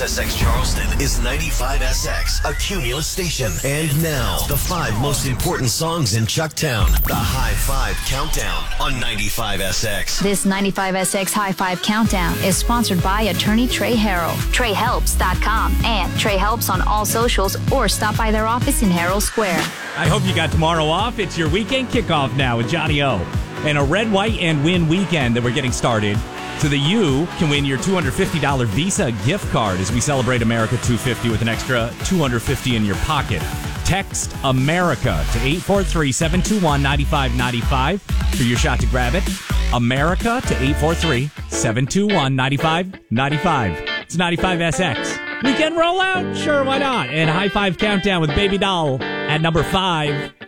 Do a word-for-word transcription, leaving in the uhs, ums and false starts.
S S X Charleston is ninety-five S X, a Cumulus station. And now, the five most important songs in Chucktown. The High Five Countdown on ninety-five S X. This ninety-five S X High Five Countdown is sponsored by attorney Trey Harrell, trey helps dot com, and Trey Helps on all socials, or stop by their office in Herald Square. I hope you got tomorrow off. It's your weekend kickoff now with Johnny O. And a red, white, and win weekend that we're getting started so that you can win your two hundred fifty dollars Visa gift card as we celebrate America two fifty with an extra two hundred fifty in your pocket. Text America to eight four three, seven two one, nine five nine five for your shot to grab it. America to eight four three, seven two one, nine five nine five. It's ninety-five S X. Weekend rollout? Sure, why not? And High Five Countdown with Baby Doll at number five.